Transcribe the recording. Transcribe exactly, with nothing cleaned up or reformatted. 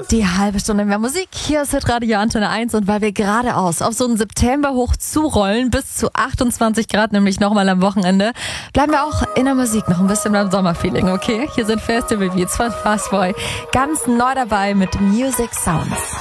Die halbe Stunde mehr Musik. Hier ist Radio Antenne eins und weil wir geradeaus auf so einen September hoch zurollen, bis zu achtundzwanzig Grad, nämlich nochmal am Wochenende, bleiben wir auch in der Musik noch ein bisschen beim Sommerfeeling, okay? Hier sind Festival Beats von Fastboy. Ganz neu dabei mit Music Sounds.